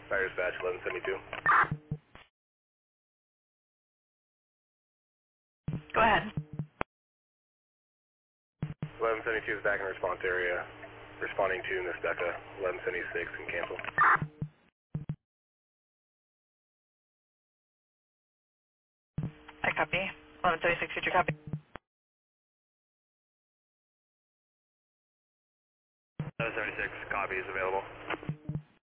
Fire dispatch 1172. Go ahead. 1172 is back in response area. Responding to Miss Becca, 1176 and cancel. I copy. 1176, did you copy? 1176, copy is available.